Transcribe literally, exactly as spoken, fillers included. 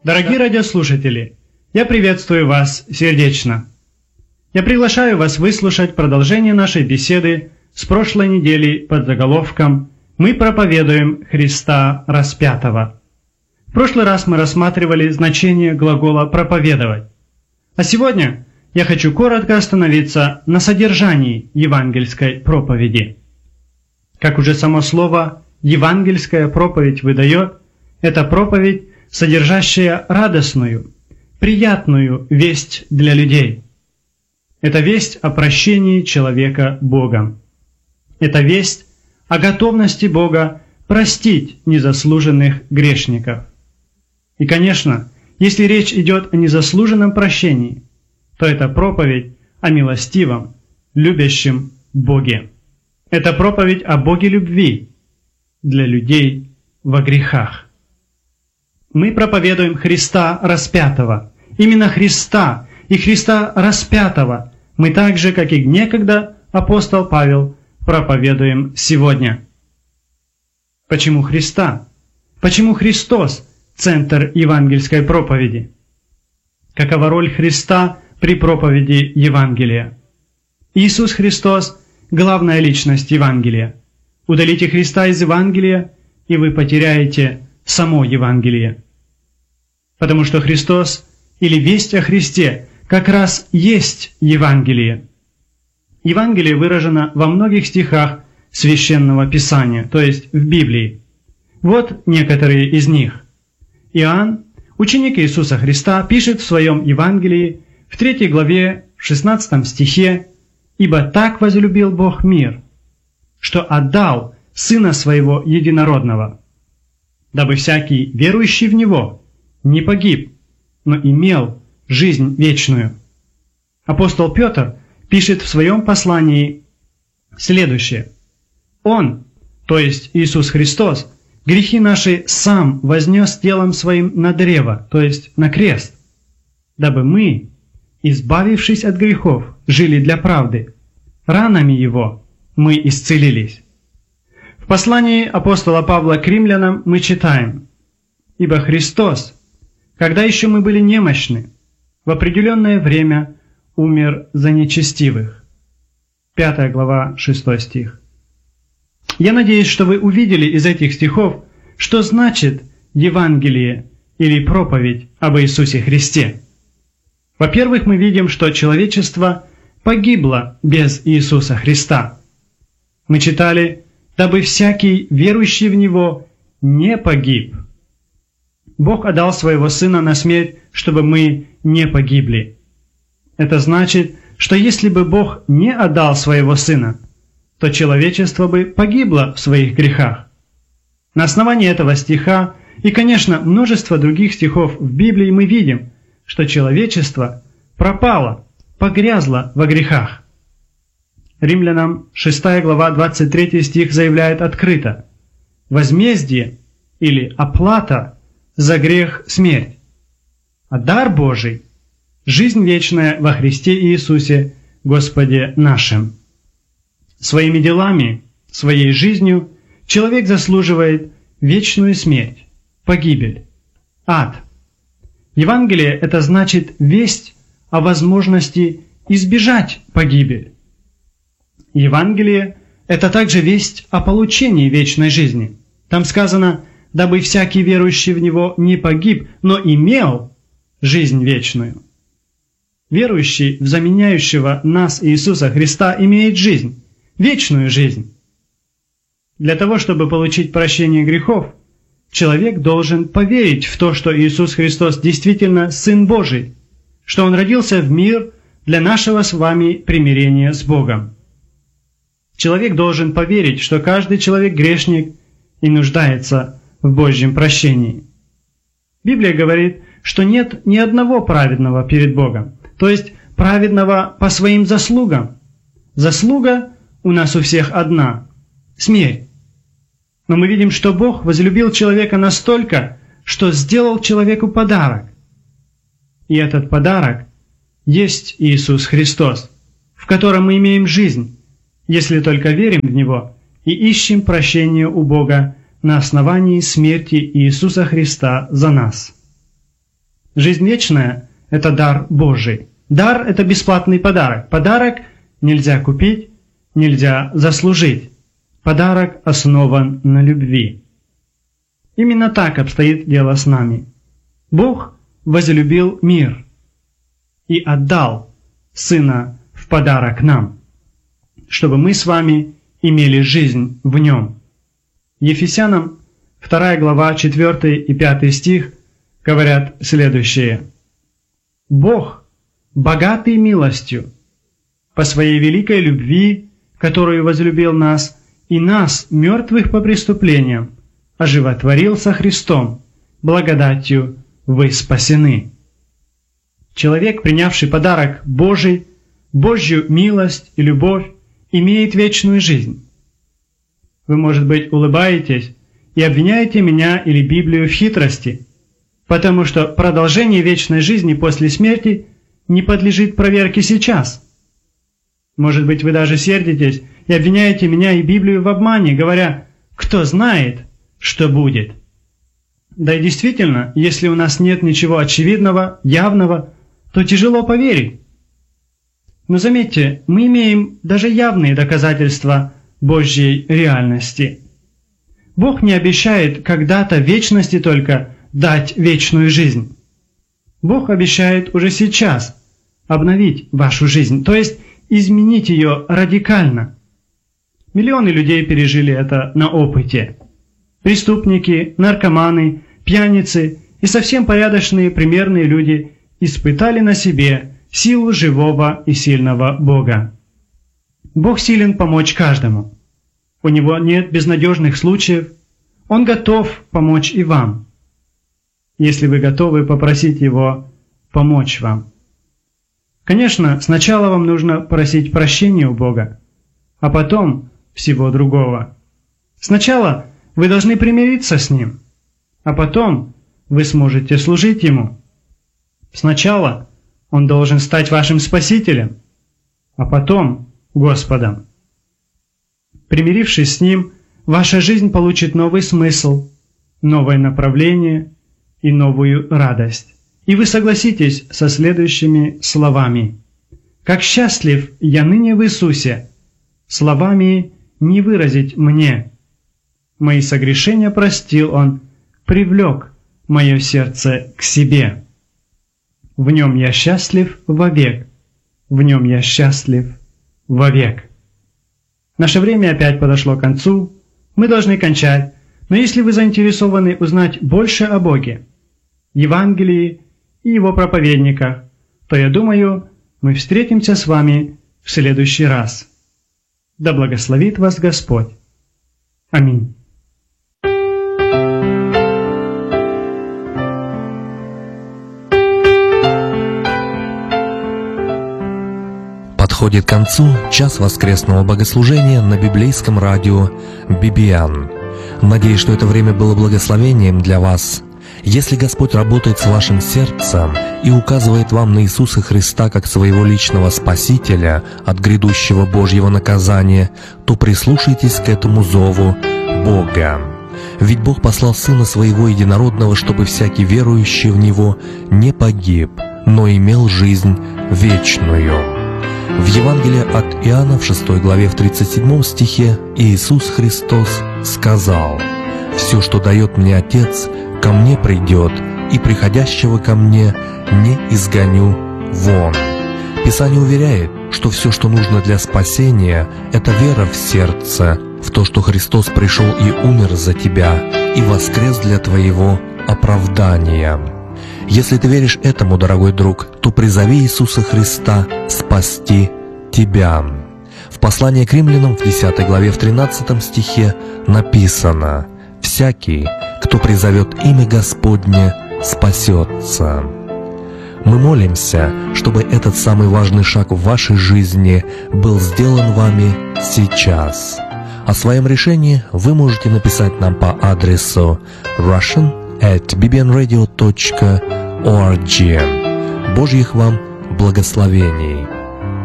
Дорогие радиослушатели, я приветствую вас сердечно. Я приглашаю вас выслушать продолжение нашей беседы с прошлой недели под заголовком «Мы проповедуем Христа распятого». В прошлый раз мы рассматривали значение глагола «проповедовать». А сегодня я хочу коротко остановиться на содержании евангельской проповеди. Как уже само слово «евангельская проповедь» выдает, это проповедь, содержащая радостную, приятную весть для людей. Это весть о прощении человека Богом. Это весть о готовности Бога простить незаслуженных грешников. И, конечно, если речь идет о незаслуженном прощении, то это проповедь о милостивом, любящем Боге. Это проповедь о Боге любви для людей во грехах. Мы проповедуем Христа распятого. Именно Христа и Христа распятого мы так же, как и некогда апостол Павел, проповедуем сегодня. Почему Христа? Почему Христос – центр евангельской проповеди? Какова роль Христа при проповеди Евангелия? Иисус Христос – главная личность Евангелия. Удалите Христа из Евангелия, и вы потеряете само Евангелие. Потому что Христос или весть о Христе как раз есть Евангелие. Евангелие выражено во многих стихах Священного Писания, то есть в Библии. Вот некоторые из них. Иоанн, ученик Иисуса Христа, пишет в своем Евангелии в третьей главе, в шестнадцатом стихе: «Ибо так возлюбил Бог мир, что отдал Сына Своего Единородного, дабы всякий, верующий в Него, не погиб, но имел жизнь вечную». Апостол Петр пишет в своем послании следующее: «Он, то есть Иисус Христос, грехи наши сам вознес телом Своим на древо, то есть на крест, дабы мы, избавившись от грехов, жили для правды. Ранами Его мы исцелились». В послании апостола Павла к римлянам мы читаем: «Ибо Христос, когда еще мы были немощны, в определенное время умер за нечестивых». Пятая глава, шестой стих. Я надеюсь, что вы увидели из этих стихов, что значит Евангелие или проповедь об Иисусе Христе. Во-первых, мы видим, что человечество погибло без Иисуса Христа. Мы читали: «Дабы всякий, верующий в Него, не погиб». Бог отдал Своего Сына на смерть, чтобы мы не погибли. Это значит, что если бы Бог не отдал Своего Сына, то человечество бы погибло в своих грехах. На основании этого стиха и, конечно, множества других стихов в Библии мы видим, что человечество пропало, погрязло во грехах. Римлянам шестая глава, двадцать третий стих заявляет открыто: «Возмездие» или «оплата» за грех – смерть, а дар Божий – жизнь вечная во Христе Иисусе, Господе нашим». Своими делами, своей жизнью человек заслуживает вечную смерть, погибель, ад. Евангелие – это значит весть о возможности избежать погибель. Евангелие – это также весть о получении вечной жизни. Там сказано: «Дабы всякий, верующий в Него, не погиб, но имел жизнь вечную». Верующий в заменяющего нас Иисуса Христа имеет жизнь, вечную жизнь. Для того, чтобы получить прощение грехов, человек должен поверить в то, что Иисус Христос действительно Сын Божий, что Он родился в мир для нашего с вами примирения с Богом. Человек должен поверить, что каждый человек грешник и нуждается в Божьем прощении. Библия говорит, что нет ни одного праведного перед Богом, то есть праведного по своим заслугам. Заслуга у нас у всех одна – смерть. Но мы видим, что Бог возлюбил человека настолько, что сделал человеку подарок. И этот подарок есть Иисус Христос, в котором мы имеем жизнь, если только верим в Него и ищем прощения у Бога на основании смерти Иисуса Христа за нас. Жизнь вечная – это дар Божий. Дар – это бесплатный подарок. Подарок нельзя купить, нельзя заслужить. Подарок основан на любви. Именно так обстоит дело с нами. Бог возлюбил мир и отдал Сына в подарок нам, чтобы мы с вами имели жизнь в Нем. Ефесянам вторая глава, четвёртый и пятый стих говорят следующее. «Бог, богатый милостью, по Своей великой любви, которую возлюбил нас, и нас, мертвых по преступлениям, оживотворил со Христом, благодатью вы спасены». Человек, принявший подарок Божий, Божью милость и любовь, имеет вечную жизнь. Вы, может быть, улыбаетесь и обвиняете меня или Библию в хитрости, потому что продолжение вечной жизни после смерти не подлежит проверке сейчас. Может быть, вы даже сердитесь и обвиняете меня и Библию в обмане, говоря, кто знает, что будет. Да и действительно, если у нас нет ничего очевидного, явного, то тяжело поверить. Но заметьте, мы имеем даже явные доказательства Божьей реальности. Бог не обещает когда-то в вечности только дать вечную жизнь. Бог обещает уже сейчас обновить вашу жизнь, то есть изменить ее радикально. Миллионы людей пережили это на опыте. Преступники, наркоманы, пьяницы и совсем порядочные примерные люди испытали на себе силу живого и сильного Бога. Бог силен помочь каждому. У Него нет безнадежных случаев. Он готов помочь и вам, если вы готовы попросить Его помочь вам. Конечно, сначала вам нужно просить прощения у Бога, а потом всего другого. Сначала вы должны примириться с Ним, а потом вы сможете служить Ему. Сначала Он должен стать вашим Спасителем, а потом Господом. Примирившись с Ним, ваша жизнь получит новый смысл, новое направление и новую радость. И вы согласитесь со следующими словами. «Как счастлив я ныне в Иисусе, словами не выразить мне. Мои согрешения простил Он, привлек мое сердце к себе. В Нем я счастлив вовек, в Нем я счастлив вовек». Наше время опять подошло к концу, мы должны кончать, но если вы заинтересованы узнать больше о Боге, Евангелии и Его проповедниках, то, я думаю, мы встретимся с вами в следующий раз. Да благословит вас Господь. Аминь. Подходит к концу час воскресного богослужения на библейском радио би би эн. Надеюсь, что это время было благословением для вас. Если Господь работает с вашим сердцем и указывает вам на Иисуса Христа как своего личного Спасителя от грядущего Божьего наказания, то прислушайтесь к этому зову Бога. Ведь Бог послал Сына Своего Единородного, чтобы всякий верующий в Него не погиб, но имел жизнь вечную. В Евангелии от Иоанна в шестой главе в тридцать седьмом стихе Иисус Христос сказал: «Все, что дает мне Отец, ко мне придет, и приходящего ко мне не изгоню вон». Писание уверяет, что все, что нужно для спасения, это вера в сердце, в то, что Христос пришел и умер за тебя, и воскрес для твоего оправдания. Если ты веришь этому, дорогой друг, то призови Иисуса Христа спасти тебя. В послании к римлянам в десятой главе в тринадцатом стихе написано: «Всякий, кто призовет имя Господне, спасется». Мы молимся, чтобы этот самый важный шаг в вашей жизни был сделан вами сейчас. О своем решении вы можете написать нам по адресу russian at b b n radio dot org. Божьих вам благословений!